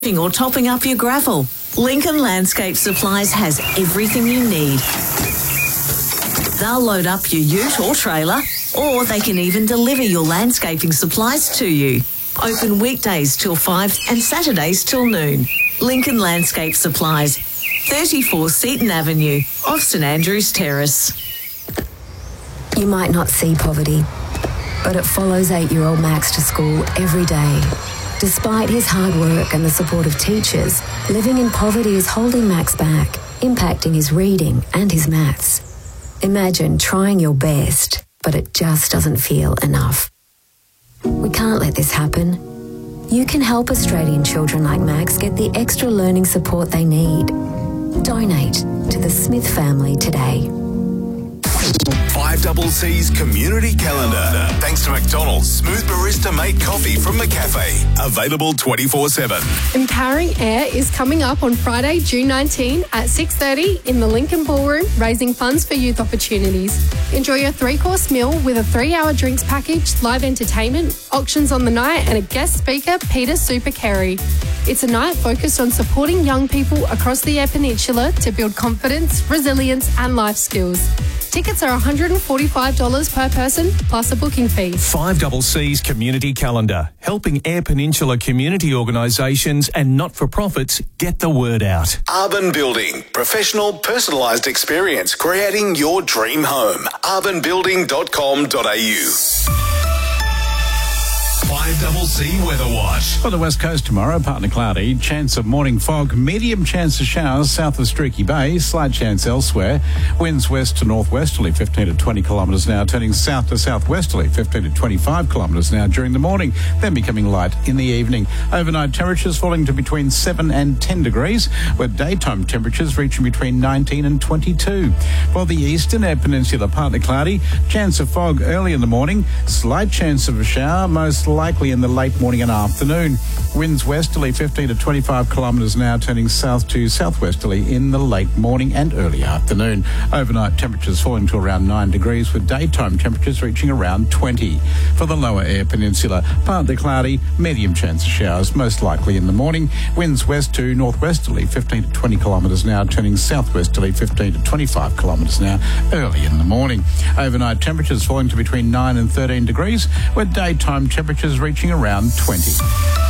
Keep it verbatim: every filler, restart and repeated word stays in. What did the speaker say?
or topping up your gravel. Lincoln Landscape Supplies has everything you need. They'll load up your ute or trailer, or they can even deliver your landscaping supplies to you. Open weekdays till five and Saturdays till noon. Lincoln Landscape Supplies, thirty-four Seaton Avenue, off St Andrews Terrace. You might not see poverty, but it follows eight-year-old Max to school every day. Despite his hard work and the support of teachers, living in poverty is holding Max back, impacting his reading and his maths. Imagine trying your best, but it just doesn't feel enough. We can't let this happen. You can help Australian children like Max get the extra learning support they need. Donate to the Smith family today. five C C's Community Calendar. Thanks to McDonald's Smooth Barista Mate Coffee from McCafe. Available twenty-four seven. Empowering Air is coming up on Friday, June nineteenth at six thirty in the Lincoln Ballroom, raising funds for youth opportunities. Enjoy your three-course meal with a three-hour drinks package, live entertainment, auctions on the night, and a guest speaker, Peter Super Carey. It's a night focused on supporting young people across the Eyre Peninsula to build confidence, resilience, and life skills. Tickets are one hundred forty-five dollars per person, plus a booking fee. five C C's Community Calendar, helping Eyre Peninsula community organisations and not-for-profits get the word out. Urban Building, professional, personalised experience, creating your dream home. urban building dot com dot a u. five C C Weather Watch. For the West Coast tomorrow, partly cloudy, chance of morning fog, medium chance of showers south of Streaky Bay, slight chance elsewhere. Winds west to northwesterly, fifteen to twenty kilometres an hour, turning south to southwesterly, fifteen to twenty-five kilometres an hour during the morning, then becoming light in the evening. Overnight temperatures falling to between seven and ten degrees, with daytime temperatures reaching between nineteen and twenty-two. For the eastern Eyre Peninsula, partly cloudy, chance of fog early in the morning, slight chance of a shower, most likely in the late morning and afternoon. Winds westerly, fifteen to twenty-five kilometres an hour, turning south to southwesterly in the late morning and early afternoon. Overnight temperatures falling to around nine degrees, with daytime temperatures reaching around twenty. For the lower Eyre Peninsula, partly cloudy, medium chance of showers, most likely in the morning. Winds west to northwesterly, fifteen to twenty kilometres an hour, turning southwesterly, fifteen to twenty-five kilometres an hour, early in the morning. Overnight temperatures falling to between nine and thirteen degrees, with daytime temperatures reaching around twenty.